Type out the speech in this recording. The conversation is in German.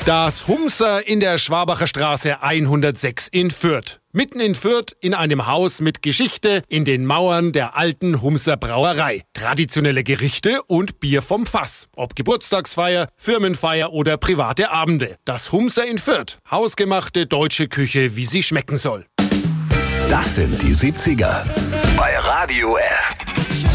Das Humser in der Schwabacher Straße 106 in Fürth. Mitten in Fürth in einem Haus mit Geschichte in den Mauern der alten Humser Brauerei. Traditionelle Gerichte und Bier vom Fass. Ob Geburtstagsfeier, Firmenfeier oder private Abende. Das Humser in Fürth. Hausgemachte deutsche Küche, wie sie schmecken soll. Das sind die 70er bei Radio F.